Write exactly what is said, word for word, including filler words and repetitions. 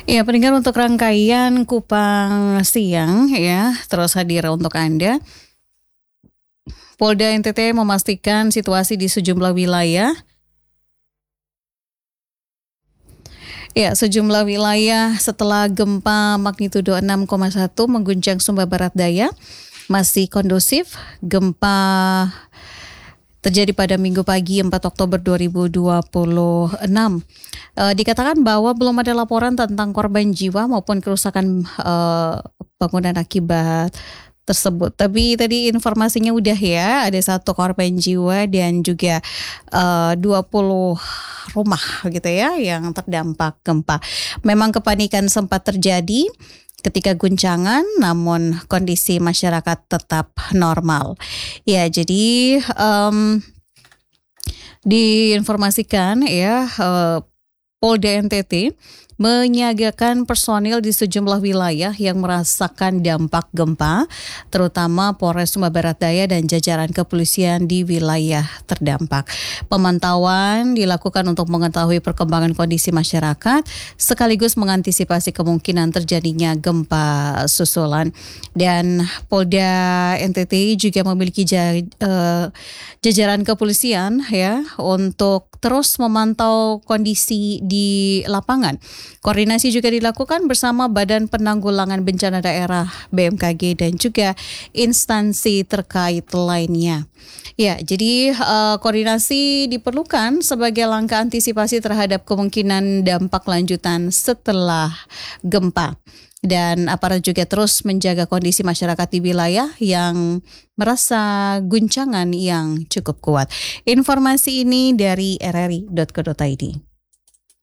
Ya, pendengar untuk rangkaian Kupang Siang ya, terus hadir untuk Anda. Polda N T T memastikan situasi di sejumlah wilayah. Ya, sejumlah wilayah setelah gempa magnitudo enam koma satu mengguncang Sumba Barat Daya masih kondusif. Gempa terjadi pada Minggu pagi empat Oktober dua ribu dua puluh enam. E, dikatakan bahwa belum ada laporan tentang korban jiwa maupun kerusakan e, bangunan akibat tersebut. Tapi tadi informasinya udah ya, ada satu korban jiwa dan juga e, dua puluh rumah gitu ya yang terdampak gempa. Memang kepanikan sempat terjadi ketika guncangan, namun kondisi masyarakat tetap normal. Ya, jadi um, diinformasikan ya uh, Polda N T T menyiagakan personil di sejumlah wilayah yang merasakan dampak gempa, terutama Polres Sumba Barat Daya dan jajaran kepolisian di wilayah terdampak. Pemantauan dilakukan untuk mengetahui perkembangan kondisi masyarakat, sekaligus mengantisipasi kemungkinan terjadinya gempa susulan. Dan Polda N T T juga memiliki jajaran kepolisian ya untuk terus memantau kondisi di lapangan. Koordinasi juga dilakukan bersama Badan Penanggulangan Bencana Daerah B M K G dan juga instansi terkait lainnya. Ya, jadi uh, koordinasi diperlukan sebagai langkah antisipasi terhadap kemungkinan dampak lanjutan setelah gempa. Dan aparat juga terus menjaga kondisi masyarakat di wilayah yang merasa guncangan yang cukup kuat. Informasi ini dari r r i titik co titik i d.